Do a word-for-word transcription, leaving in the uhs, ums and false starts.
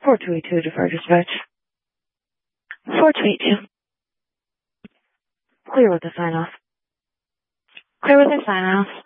four two eight two, defer dispatch. four two eight two. Clear with the sign-off. Clear with the sign-off.